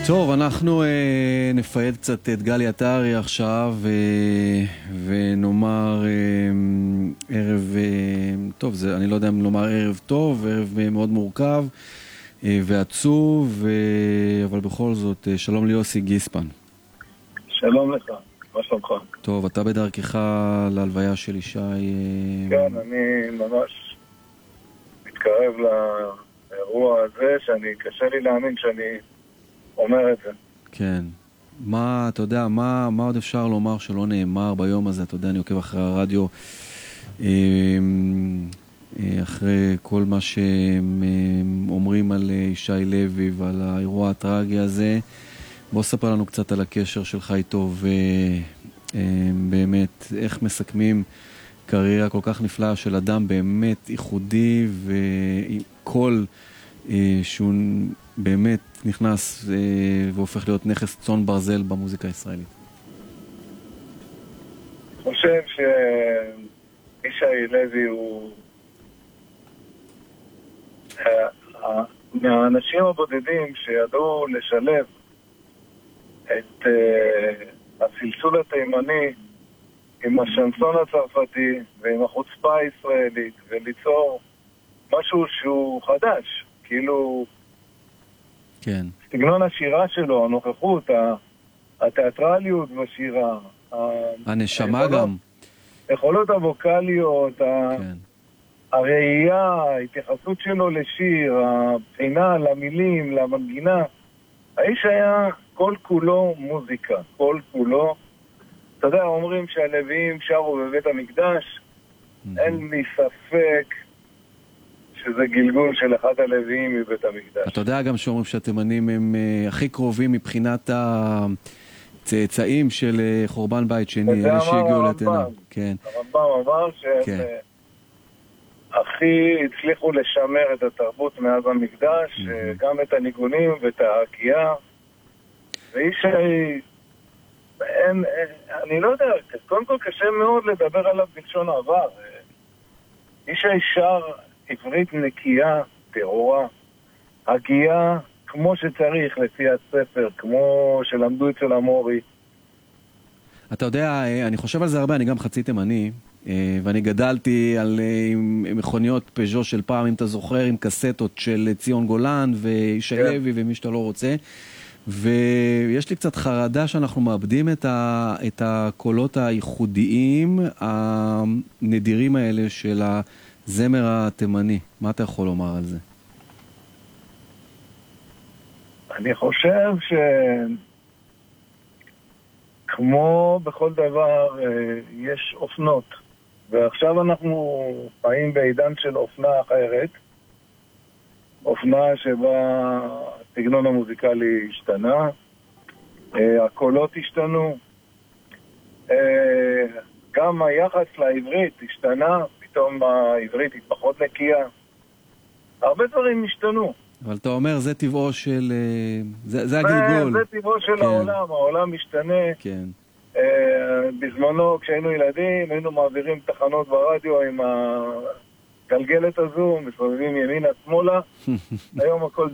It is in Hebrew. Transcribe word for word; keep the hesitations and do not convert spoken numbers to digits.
טוב, אנחנו אה, נפייד קצת את גלי עטרי עכשיו אה, ונאמר אה, ערב, אה, טוב, זה, אני לא יודע אם לומר ערב טוב, ערב אה, מאוד מורכב אה, ועצוב, אה, אבל בכל זאת, אה, שלום ליוסי גיספן. שלום לך, מה שלומך? טוב, אתה בדרכך להלוויה של ישי. אה... כן, אני ממש מתקרב לאירוע הזה, שאני, קשה לי להאמין שאני אומר את זה. כן. מה, אתה יודע, מה, מה עוד אפשר לומר שלא נאמר ביום הזה? אתה יודע, אני עוקב אחרי הרדיו, אחרי כל מה שהם אומרים על ישי לוי ועל האירוע הטרגי הזה. בוא ספר לנו קצת על הקשר שלך איתו, ובאמת, איך מסכמים קריירה כל כך נפלאה של אדם באמת ייחודי, וכל שהוא באמת נכנס והופך להיות נכס צאן ברזל במוזיקה הישראלית. אני חושב שישי לוי הוא מהאנשים הבודדים שידעו לשלב את הסלסול התימני עם השנסון הצרפתי ועם החוצפה הישראלית, וליצור משהו שהוא חדש, כאילו כן. סגנון השירה שלו, הנוכחות, התיאטרליות בשירה, הנשמה היכולות, גם. היכולות הווקליות, כן. הראייה, ההתייחסות שלו לשיר, הבחינה למילים, למנגינה. האיש היה כל כולו מוזיקה, כל כולו. אתה יודע, אומרים שהלוויים שרו בבית המקדש, mm-hmm. אין לי ספק שזה גלגול של אחד הלוויים מבית המקדש. אתה יודע גם שאומרים שהתימנים הם uh, הכי קרובים מבחינת הצאצאים של uh, חורבן בית שני, אלה שהגיעו לתימן. כן. הרמב"ם אמר שהם כן. uh, הכי הצליחו לשמר את התרבות מאז המקדש, mm-hmm. גם את הניגונים ואת ההגייה. ואיש אין, אני לא יודע, קודם כל קשה מאוד לדבר עליו בלשון עבר. איש הישר עברית נקייה, טהורה, הגייה כמו שצריך לפי הספר, כמו שלמדו אצל המורי. אתה יודע, אני חושב על זה הרבה, אני גם חצי תימני, ואני גדלתי על מכוניות פז'ו של פעם, אם אתה זוכר, עם קסטות של ציון גולן וישי לוי ומי שאתה לא רוצה. ויש לי קצת חרדה שאנחנו מאבדים את, ה, את הקולות הייחודיים הנדירים האלה של הזמר התימני. מה אתה יכול לומר על זה? אני חושב שכמו בכל דבר יש אופנות, ועכשיו אנחנו חיים בעידן של אופנה אחרת, אופנה שבה הסגנון המוזיקלי השתנה, הקולות השתנו, גם היחס לעברית השתנה, פתאום העברית היא פחות נקייה. הרבה דברים השתנו. אבל אתה אומר, זה טבעו של... זה, זה הגלגול. זה טבעו של כן. העולם, העולם משתנה. כן. בזמנו, כשהיינו ילדים, היינו מעבירים תחנות ברדיו עם הגלגלת הזו, מסובבים ימינה שמאלה. היום הכל